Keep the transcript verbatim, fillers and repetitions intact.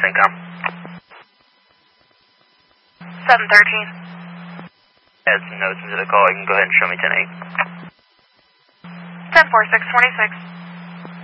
income. seven thirteen. Add some notes into the call. You can go ahead and show me ten eight. ten four six twenty-six.